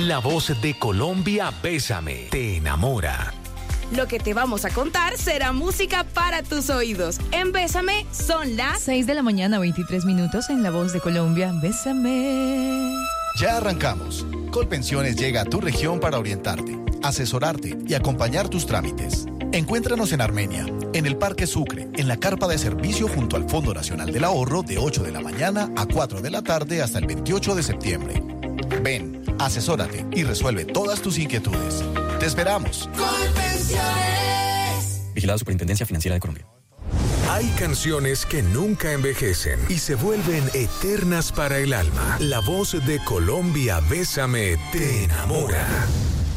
La voz de Colombia, Bésame, te enamora. Lo que te vamos a contar será música para tus oídos. En Bésame son las 6 de la mañana, 23 minutos en La Voz de Colombia. Bésame. Ya arrancamos. Colpensiones llega a tu región para orientarte, asesorarte y acompañar tus trámites. Encuéntranos en Armenia, en el Parque Sucre, en la carpa de servicio junto al Fondo Nacional del Ahorro de 8 de la mañana a 4 de la tarde hasta el 28 de septiembre. Ven, asesórate y resuelve todas tus inquietudes. ¡Te esperamos! Colpensiones. Vigilado Superintendencia Financiera de Colombia. Hay canciones que nunca envejecen y se vuelven eternas para el alma. La voz de Colombia, Bésame, te enamora.